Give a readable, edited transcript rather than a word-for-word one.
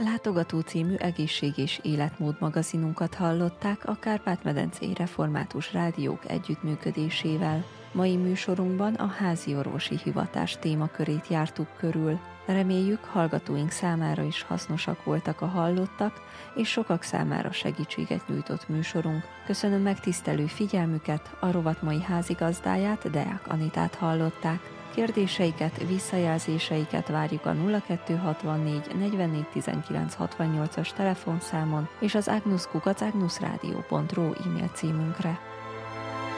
Látogató című egészség- és életmód magazinunkat hallották a Kárpát-medencei Református Rádiók együttműködésével. Mai műsorunkban a háziorvosi hivatás témakörét jártuk körül. Reméljük, hallgatóink számára is hasznosak voltak a hallottak, és sokak számára segítséget nyújtott műsorunk. Köszönöm megtisztelő figyelmüket, a rovat mai házigazdáját, Deák Anitát hallották. Kérdéseiket, visszajelzéseiket várjuk a 0264 44 19 68-as telefonszámon és az agnus@agnusradio.ru e-mail címünkre.